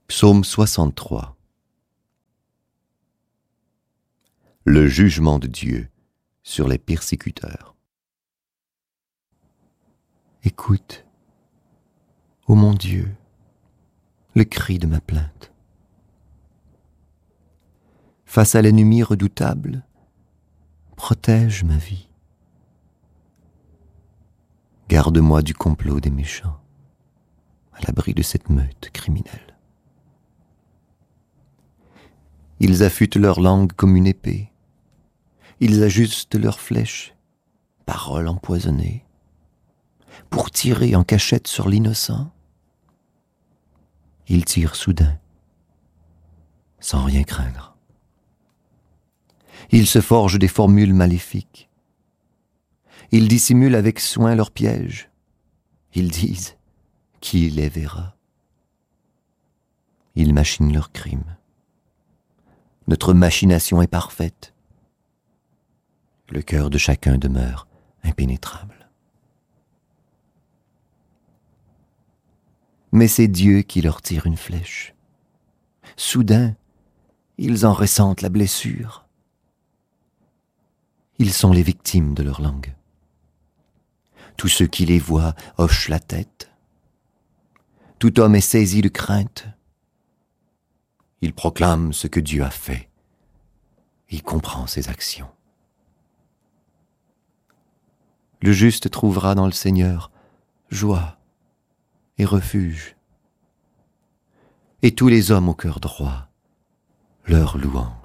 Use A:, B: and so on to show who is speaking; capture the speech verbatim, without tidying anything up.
A: Psaume soixante-trois. Le jugement de Dieu sur les persécuteurs. Écoute, ô mon Dieu, le cri de ma plainte. Face à l'ennemi redoutable, protège ma vie. Garde-moi du complot des méchants, à l'abri de cette meute criminelle. Ils affûtent leur langue comme une épée. Ils ajustent leurs flèches, paroles empoisonnées, pour tirer en cachette sur l'innocent. Ils tirent soudain, sans rien craindre. Ils se forgent des formules maléfiques. Ils dissimulent avec soin leurs pièges. Ils disent « Qui les verra ?» Ils machinent leurs crimes. Notre machination est parfaite. Le cœur de chacun demeure impénétrable. Mais c'est Dieu qui leur tire une flèche. Soudain, ils en ressentent la blessure. Ils sont les victimes de leur langue. Tous ceux qui les voient hochent la tête. Tout homme est saisi de crainte. Il proclame ce que Dieu a fait. Il comprend ses actions. Le juste trouvera dans le Seigneur joie et refuge. Et tous les hommes au cœur droit leur louange.